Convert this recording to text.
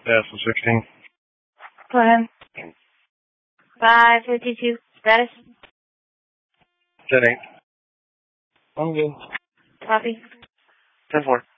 Yeah, so 16. Go ahead. 552. Status? 10-8. I'm good. Copy. 10-4.